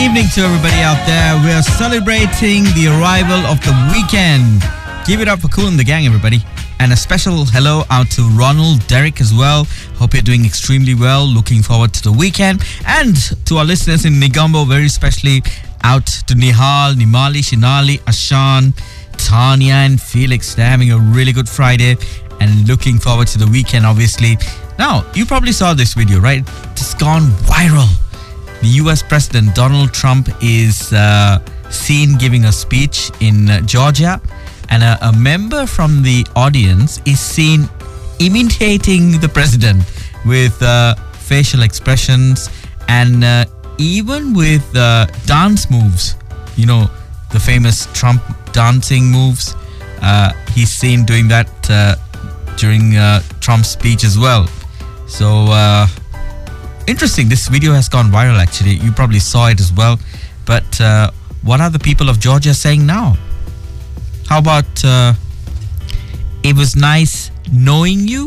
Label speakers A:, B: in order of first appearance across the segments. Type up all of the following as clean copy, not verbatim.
A: evening to everybody out there. We are celebrating the arrival of the weekend. Give it up for Kool and the Gang, everybody. And a special hello out to Ronald, Derek as well. Hope you're doing extremely well. Looking forward to the weekend. And to our listeners in Negombo, very especially out to Nihal, Nimali, Shinali, Ashan, Tanya and Felix. They're having a really good Friday and looking forward to the weekend, obviously. Now, you probably saw this video, right? It's gone viral. The US President Donald Trump is seen giving a speech in Georgia, and a member from the audience is seen imitating the president with facial expressions and even with dance moves. You know, the famous Trump dancing moves. He's seen doing that during Trump's speech as well. So, interesting. This video has gone viral, actually. You probably saw it as well. But what are the people of Georgia saying now? How about, it was nice knowing you?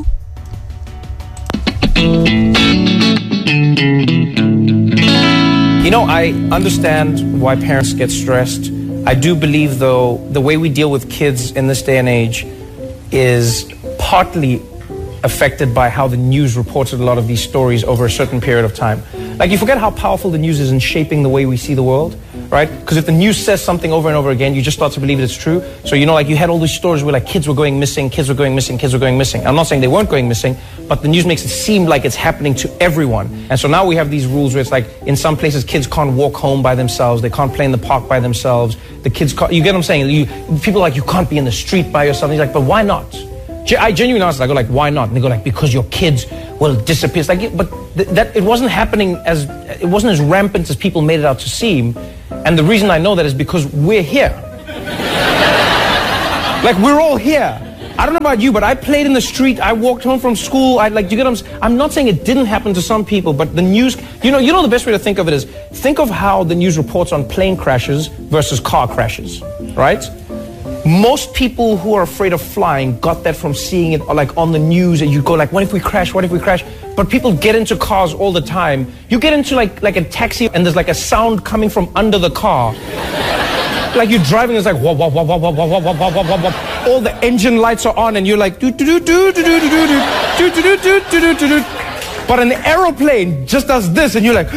B: You know, I understand why parents get stressed. I do believe, though, the way we deal with kids in this day and age is partly affected by how the news reported a lot of these stories over a certain period of time. Like, you forget how powerful the news is in shaping the way we see the world, right? Because if the news says something over and over again, you just start to believe it's true. So, you know, like, you had all these stories where, like, kids were going missing, kids were going missing, kids were going missing. I'm not saying they weren't going missing, but the news makes it seem like it's happening to everyone. And so now we have these rules where it's like, in some places, kids can't walk home by themselves. They can't play in the park by themselves. The kids can't, you get what I'm saying? People are like, you can't be in the street by yourself. And he's like, but why not? I genuinely asked, I go like, why not? And they go like, because your kids will disappear. It's like, but that it wasn't happening it wasn't as rampant as people made it out to seem. And the reason I know that is because we're here. Like, we're all here. I don't know about you, but I played in the street. I walked home from school. You get what I'm saying? I'm not saying it didn't happen to some people, but the news, you know the best way to think of it is, think of how the news reports on plane crashes versus car crashes, right? Most people who are afraid of flying got that from seeing it like on the news, and you go like, what if we crash? What if we crash? But people get into cars all the time. You get into like a taxi and there's like a sound coming from under the car. Like, you're driving, it's like, wah, wah, wah, wah, wah, wah, wah, wah, wah, wah, wah. All the engine lights are on and you're like, do, do, do, do, do, do, do, do, do, do, do, do, do. But an aeroplane just does this and you're like,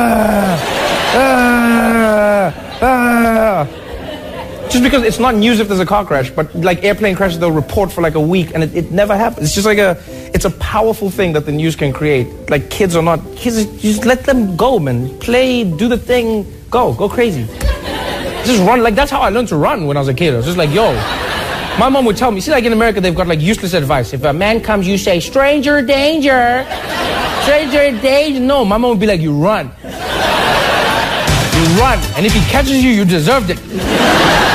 B: Just because it's not news if there's a car crash, but like airplane crashes, they'll report for like a week and it never happens. It's just like it's a powerful thing that the news can create. Like, kids, just let them go, man. Play, do the thing, go crazy. Just run. Like, that's how I learned to run when I was a kid. I was just like, yo. My mom would tell me, see, like in America, they've got like useless advice. If a man comes, you say, stranger danger. Stranger danger. No, my mom would be like, you run. You run. And if he catches you, you deserved it.